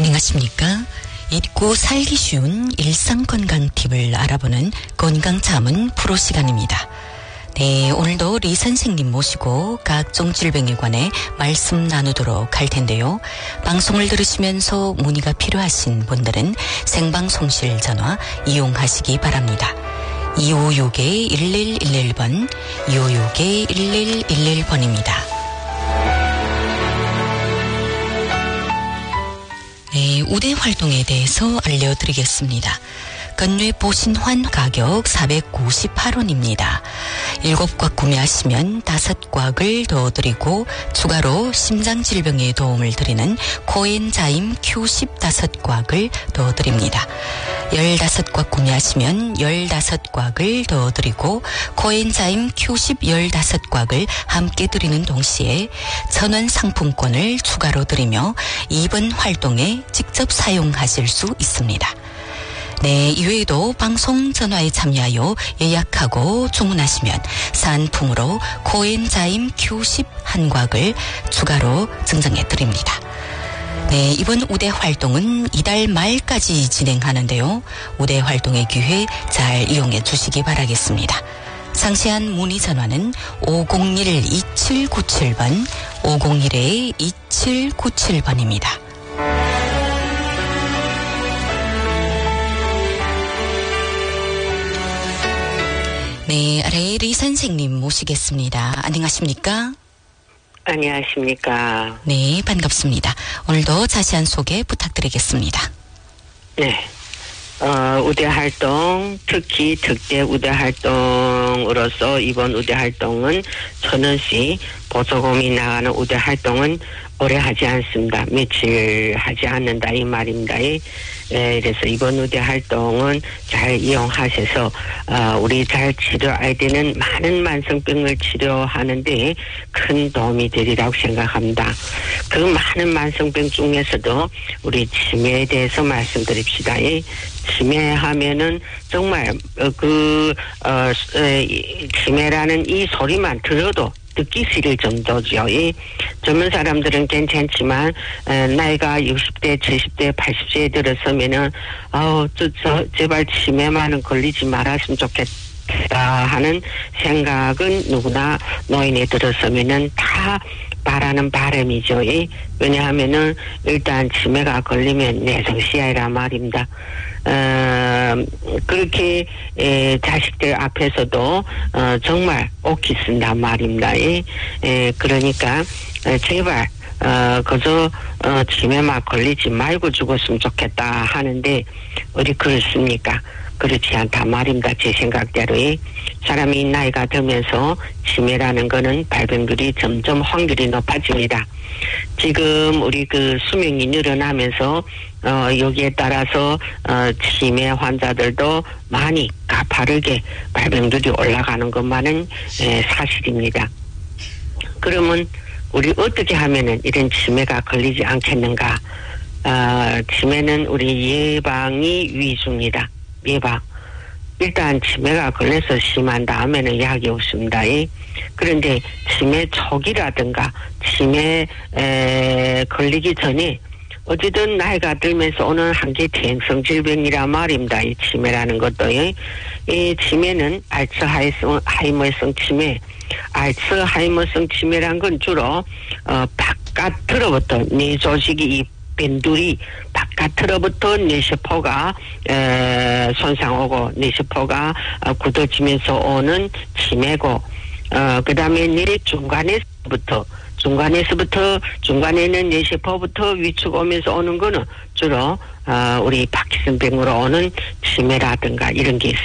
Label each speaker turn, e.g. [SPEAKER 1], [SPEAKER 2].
[SPEAKER 1] 안녕하십니까? 잊고 살기 쉬운 일상 건강 팁을 알아보는 건강자문 프로 시간입니다. 네, 오늘도 리 선생님 모시고 각종 질병에 관해 말씀 나누도록 할 텐데요. 방송을 들으시면서 문의가 필요하신 분들은 생방송실 전화 이용하시기 바랍니다. 256-1111번, 256-1111번입니다. 네, 우대 활동에 대해서 알려드리겠습니다. 건뇌 보신환 가격 498원입니다. 7곽 구매하시면 5곽을 더 드리고 추가로 심장질병에 도움을 드리는 코엔자임 Q10 5곽을 더 드립니다. 15곽 구매하시면 15곽을 더 드리고 코엔자임 Q10 15곽을 함께 드리는 동시에 1,000원 상품권을 추가로 드리며 이번 활동에 직접 사용하실 수 있습니다. 네, 이외에도 방송 전화에 참여하여 예약하고 주문하시면 상품으로 코엔자임 Q10 1곽을 추가로 증정해 드립니다. 네, 이번 우대 활동은 이달 말까지 진행하는데요. 우대 활동의 기회 잘 이용해 주시기 바라겠습니다. 상세한 문의 전화는 501-2797번, 501-2797번입니다. 네, 리 선생님 모시겠습니다. 안녕하십니까?
[SPEAKER 2] 안녕하십니까?
[SPEAKER 1] 네, 반갑습니다. 오늘도 자세한 소개 부탁드리겠습니다.
[SPEAKER 2] 네. 우대 활동, 특히 특대 우대 활동으로서 이번 우대 활동은 1,000원씩 보조금이 나가는 우대 활동은 오래 하지 않습니다. 며칠 하지 않는다 이 말입니다. 그래서 이번 우대 활동은 잘 이용하셔서 우리 잘 치료해야 되는 많은 만성병을 치료하는데 큰 도움이 되리라고 생각합니다. 그 많은 만성병 중에서도 우리 치매에 대해서 말씀드립시다. 치매하면은 정말 치매라는 이 소리만 들어도 듣기 싫을 정도죠. 젊은 사람들은 괜찮지만 나이가 60대, 70대, 80세에 들어서면은 제발 치매만은 걸리지 말았으면 좋겠다 하는 생각은 누구나 노인에 들어서면은 다 바라는 바람이죠. 왜냐하면은 일단 치매가 걸리면 내성시야이라 말입니다. 그렇게 자식들 앞에서도 정말 옥히 쓴단 말입니다. 그러니까 제발 그저 치매만 걸리지 말고 죽었으면 좋겠다 하는데 어디 그렇습니까? 그렇지 않단 말입니다. 제 생각대로. 사람이 나이가 들면서 치매라는 거는 발병률이 점점 확률이 높아집니다. 지금 우리 수명이 늘어나면서 여기에 따라서 치매 환자들도 많이 가파르게 발병률이 올라가는 것만은 사실입니다. 그러면 우리 어떻게 하면은 이런 치매가 걸리지 않겠는가? 치매는 우리 예방이 위주입니다. 예방. 일단 치매가 걸려서 심한 다음에는 약이 없습니다. 그런데 치매 초기라든가 치매 걸리기 전에 어쨌든 나이가 들면서 오는 한계 퇴행성 질병이란 말입니다. 이 치매라는 것도. 이 치매는 알츠하이머성 치매. 알츠하이머성 치매란 건 주로 바깥으로부터 뇌 조직이 변두리 바깥으로부터 뇌세포가 손상오고 뇌세포가 굳어지면서 오는 치매고 그 다음에 뇌 중간에는 뇌세포부터 위축 오면서 오는 거는 주로 우리 파킨슨병으로 오는 치매라든가 이런 게 있습니다.